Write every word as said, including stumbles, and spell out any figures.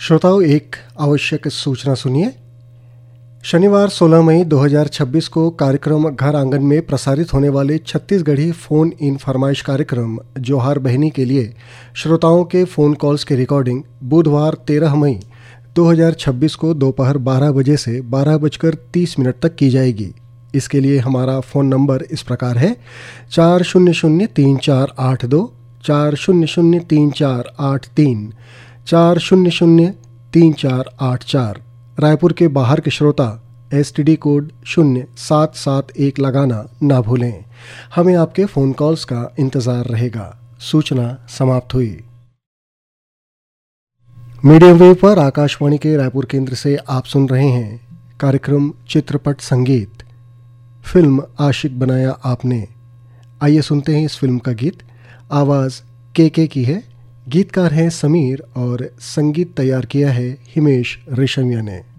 श्रोताओं, एक आवश्यक सूचना सुनिए। शनिवार सोलह मई दो हज़ार छब्बीस को कार्यक्रम घर आंगन में प्रसारित होने वाले छत्तीसगढ़ी फ़ोन इन फरमाइश कार्यक्रम जोहार बहनी के लिए श्रोताओं के फ़ोन कॉल्स की रिकॉर्डिंग बुधवार तेरह मई दो हज़ार छब्बीस को दोपहर बारह बजे से बारह बजकर तीस मिनट तक की जाएगी। इसके लिए हमारा फ़ोन नंबर इस प्रकार है: चार शून्य शून्य तीन चार आठ दो, चार शून्य शून्य तीन चार आठ तीन, चार शून्य शून्य तीन चार आठ चार। रायपुर के बाहर के श्रोता एस टी डी कोड शून्य सात सात एक लगाना ना भूलें। हमें आपके फ़ोन कॉल्स का इंतज़ार रहेगा। सूचना समाप्त हुई। मीडियम वेव पर आकाशवाणी के रायपुर केंद्र से आप सुन रहे हैं कार्यक्रम चित्रपट संगीत। फिल्म आशिक बनाया आपने। आइए सुनते हैं इस फिल्म का गीत। आवाज़ के के की है, गीतकार हैं समीर और संगीत तैयार किया है हिमेश रेशमिया ने।